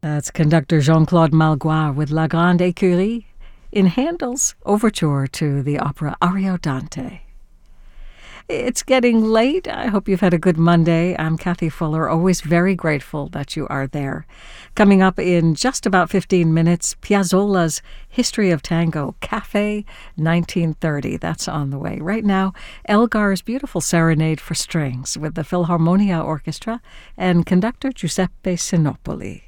That's conductor Jean-Claude Malgoire with La Grande Écurie in Handel's overture to the opera Ariodante. It's getting late. I hope you've had a good Monday. I'm Kathy Fuller, always very grateful that you are there. Coming up in just about 15 minutes, Piazzolla's History of Tango, Café 1930. That's on the way. Right now, Elgar's beautiful Serenade for Strings with the Philharmonia Orchestra and conductor Giuseppe Sinopoli.